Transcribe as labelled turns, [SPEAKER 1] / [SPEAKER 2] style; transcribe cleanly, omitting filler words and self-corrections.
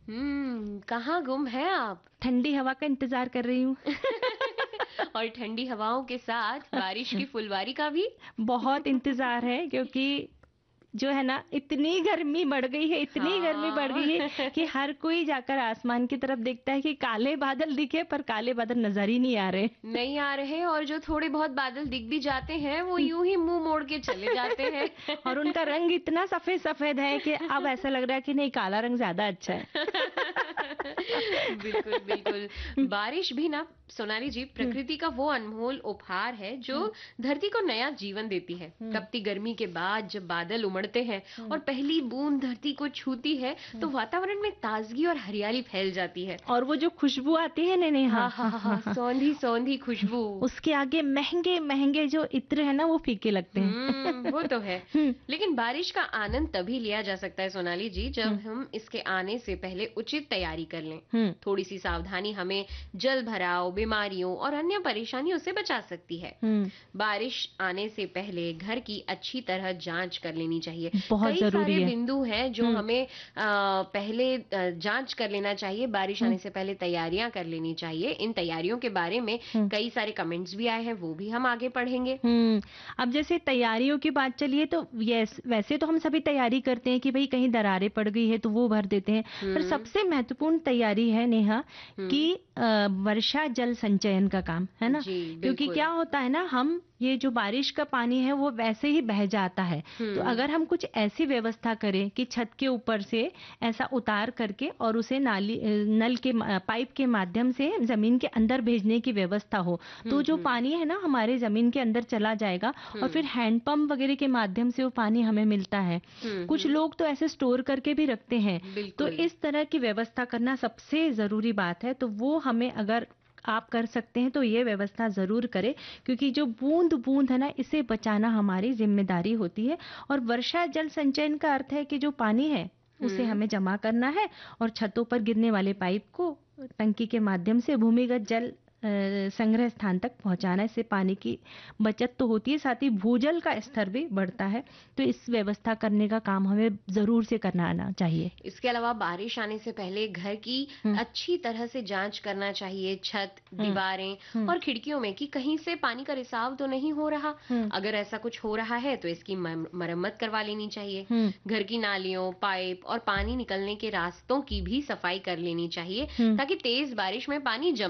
[SPEAKER 1] कहाँ गुम है आप?
[SPEAKER 2] ठंडी हवा का इंतजार कर रही हूँ।
[SPEAKER 1] और ठंडी हवाओं के साथ बारिश की फुलवारी का भी।
[SPEAKER 2] बहुत इंतजार है क्योंकि जो है ना, इतनी गर्मी बढ़ गई है, इतनी गर्मी बढ़
[SPEAKER 1] हाँ।
[SPEAKER 2] गई है कि हर कोई जाकर आसमान की तरफ देखता है कि काले बादल दिखे, पर काले बादल नजर ही नहीं आ रहे।
[SPEAKER 1] नहीं आ रहे, और जो थोड़े बहुत बादल दिख भी जाते हैं वो यूं ही मुंह मोड़ के चले जाते हैं।
[SPEAKER 2] और उनका रंग इतना सफेद सफेद है कि अब ऐसा लग रहा है कि नहीं, काला रंग ज्यादा अच्छा है।
[SPEAKER 1] बिल्कुल बिल्कुल। बारिश भी ना सोनाली जी
[SPEAKER 2] हम्म,
[SPEAKER 1] प्रकृति का वो अनमोल उपहार है जो
[SPEAKER 2] हम्म,
[SPEAKER 1] धरती को नया जीवन देती है।
[SPEAKER 2] हम्म,
[SPEAKER 1] तपती गर्मी के बाद जब बादल उमड़ते हैं
[SPEAKER 2] हम्म,
[SPEAKER 1] और पहली बूंद धरती को छूती है तो
[SPEAKER 2] हम्म।
[SPEAKER 1] वातावरण में ताजगी और हरियाली फैल जाती है।
[SPEAKER 2] और वो जो खुशबू आती है, नहीं नहीं,
[SPEAKER 1] हाँ
[SPEAKER 2] हाँ
[SPEAKER 1] हाँ
[SPEAKER 2] हाँ
[SPEAKER 1] हाँ
[SPEAKER 2] हाँ
[SPEAKER 1] हाँ,
[SPEAKER 2] हाँ,
[SPEAKER 1] सौंधी सौंधी खुशबू।
[SPEAKER 2] उसके आगे महंगे महंगे जो इत्र है ना, वो फीके लगते हैं।
[SPEAKER 1] वो तो है।
[SPEAKER 2] हम्म,
[SPEAKER 1] लेकिन बारिश का आनंद तभी लिया जा सकता है सोनाली जी जब
[SPEAKER 2] हम्म,
[SPEAKER 1] हम इसके आने से पहले उचित तैयारी कर लें।
[SPEAKER 2] हम्म,
[SPEAKER 1] थोड़ी सी सावधानी हमें जल भराव, बीमारियों और अन्य परेशानियों से बचा सकती है।
[SPEAKER 2] हम्म।
[SPEAKER 1] बारिश आने से पहले घर की अच्छी तरह जांच कर लेनी चाहिए।
[SPEAKER 2] बहुत
[SPEAKER 1] कई
[SPEAKER 2] जरूरी
[SPEAKER 1] सारे
[SPEAKER 2] है।
[SPEAKER 1] बिंदु हैं जो
[SPEAKER 2] हम्म,
[SPEAKER 1] हमें पहले जांच कर लेना चाहिए। बारिश
[SPEAKER 2] हम्म,
[SPEAKER 1] आने से पहले तैयारियां कर लेनी चाहिए। इन तैयारियों के बारे में
[SPEAKER 2] हम्म,
[SPEAKER 1] कई सारे कमेंट्स भी आए हैं, वो भी हम आगे पढ़ेंगे।
[SPEAKER 2] अब जैसे तैयारियों की बात चलिए तो यस, वैसे तो हम सभी तैयारी करते हैं कि भाई कहीं दरारें पड़ गई है तो वो भर देते हैं। पर
[SPEAKER 1] हम्म।
[SPEAKER 2] सबसे महत्वपूर्ण तैयारी है नेहा, कि
[SPEAKER 1] हम्म।
[SPEAKER 2] वर्षा जल संचयन का काम है ना।
[SPEAKER 1] जी
[SPEAKER 2] क्योंकि क्या
[SPEAKER 1] बिल्कुल।
[SPEAKER 2] होता है ना, हम ये जो बारिश का पानी है वो वैसे ही बह जाता है। तो
[SPEAKER 1] हम्म।
[SPEAKER 2] अगर हम कुछ ऐसी व्यवस्था करें कि छत के ऊपर से ऐसा उतार करके और उसे नल के पाइप के माध्यम से जमीन के अंदर भेजने की व्यवस्था हो, तो जो
[SPEAKER 1] हम्म।
[SPEAKER 2] पानी है ना हमारे जमीन के अंदर चला जाएगा। और फिर
[SPEAKER 1] हम्म।
[SPEAKER 2] हैंडपंप वगैरह के माध्यम से वो पानी हमें मिलता है। कुछ
[SPEAKER 1] हम्म।
[SPEAKER 2] लोग तो ऐसे स्टोर करके भी रखते हैं। तो
[SPEAKER 1] बिल्कुल।
[SPEAKER 2] इस तरह की व्यवस्था करना सबसे जरूरी बात है। तो वो हमें, अगर आप कर सकते हैं तो ये व्यवस्था जरूर करें, क्योंकि जो बूंद बूंद है ना, इसे बचाना हमारी जिम्मेदारी होती है। और वर्षा जल संचयन का अर्थ है कि जो पानी है उसे
[SPEAKER 1] हम्म।
[SPEAKER 2] हमें जमा करना है और छतों पर गिरने वाले पाइप को टंकी के माध्यम से भूमिगत जल संग्रह स्थान तक पहुंचाना। इससे पानी की बचत तो होती है, साथ ही भूजल का स्तर भी बढ़ता है। तो इस व्यवस्था करने का काम हमें जरूर से करना आना चाहिए।
[SPEAKER 1] इसके अलावा बारिश आने से पहले घर की
[SPEAKER 2] हम्म,
[SPEAKER 1] अच्छी तरह से जांच करना चाहिए। छत,
[SPEAKER 2] हम्म,
[SPEAKER 1] दीवारें
[SPEAKER 2] हम्म,
[SPEAKER 1] और खिड़कियों में कि कहीं से पानी का रिसाव तो नहीं हो रहा।
[SPEAKER 2] हम्म,
[SPEAKER 1] अगर ऐसा कुछ हो रहा है तो इसकी मरम्मत करवा लेनी चाहिए।
[SPEAKER 2] हम्म,
[SPEAKER 1] घर की नालियों, पाइप और पानी निकलने के रास्तों की भी सफाई कर लेनी चाहिए
[SPEAKER 2] हम्म।
[SPEAKER 1] ताकि तेज बारिश में पानी जम